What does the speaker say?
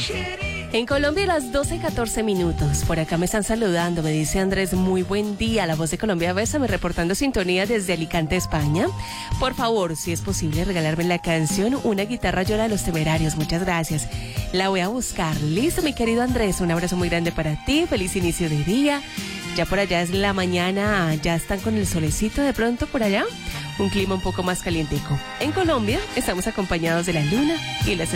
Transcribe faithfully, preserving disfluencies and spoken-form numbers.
En Colombia las doce y catorce minutos. Por acá me están saludando, me dice Andrés, muy buen día. La voz de Colombia Bésame, reportando sintonía desde Alicante, España. Por favor, si es posible, regalarme la canción Una guitarra llora de Los Temerarios. Muchas gracias. La voy a buscar. Listo, mi querido Andrés, un abrazo muy grande para ti. Feliz inicio de día. Ya por allá es la mañana, ya están con el solecito de pronto por allá. Un clima un poco más calientico. En Colombia estamos acompañados de la luna y las